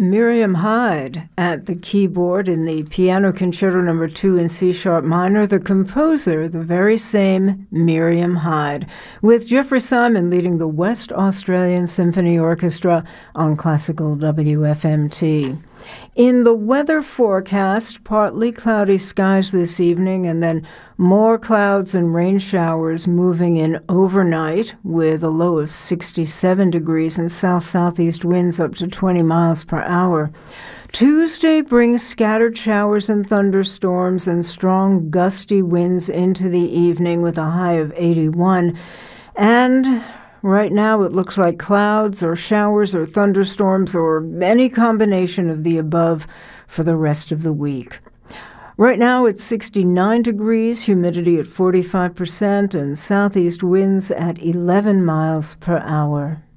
Miriam Hyde at the keyboard in the Piano Concerto No. 2 in C-sharp minor, the composer, the very same Miriam Hyde, with Jeffrey Simon leading the West Australian Symphony Orchestra on Classical WFMT. In the weather forecast, partly cloudy skies this evening and then more clouds and rain showers moving in overnight with a low of 67 degrees and south-southeast winds up to 20 miles per hour. Tuesday brings scattered showers and thunderstorms and strong gusty winds into the evening with a high of 81. And right now it looks like clouds or showers or thunderstorms or any combination of the above for the rest of the week. Right now it's 69 degrees, humidity at 45%, and southeast winds at 11 miles per hour.